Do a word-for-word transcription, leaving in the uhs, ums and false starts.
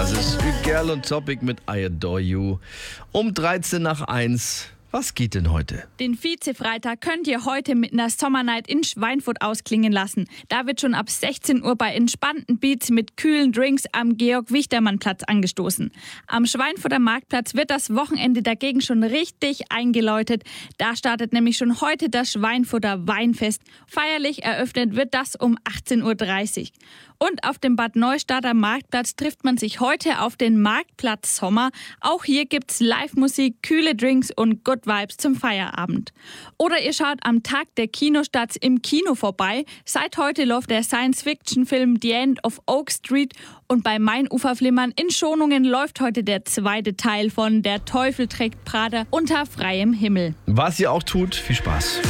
Das ist Ü Girl und Topic mit I Adore You. Um dreizehn nach eins. Was geht denn heute? Den Vize-Freitag könnt ihr heute mit einer Sommernight in Schweinfurt ausklingen lassen. Da wird schon ab sechzehn Uhr bei entspannten Beats mit kühlen Drinks am Georg-Wichtermann-Platz angestoßen. Am Schweinfurter Marktplatz wird das Wochenende dagegen schon richtig eingeläutet. Da startet nämlich schon heute das Schweinfurter Weinfest. Feierlich eröffnet wird das um achtzehn Uhr dreißig. Und auf dem Bad Neustadter Marktplatz trifft man sich heute auf den Marktplatz Sommer. Auch hier gibt's Live-Musik, kühle Drinks und Good Vibes zum Feierabend. Oder ihr schaut am Tag der Kinostarts im Kino vorbei. Seit heute läuft der Science-Fiction-Film The End of Oak Street. Und bei Mainuferflimmern in Schonungen läuft heute der zweite Teil von Der Teufel trägt Prada unter freiem Himmel. Was ihr auch tut, viel Spaß.